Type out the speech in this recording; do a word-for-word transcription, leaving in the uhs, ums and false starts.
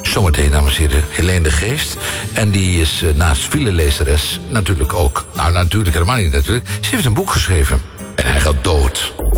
Zometeen, dames en heren, Helene de Geest. En die is uh, naast filelezeres natuurlijk ook... Nou, natuurlijk helemaal niet natuurlijk. Ze heeft een boek geschreven. En hij gaat dood.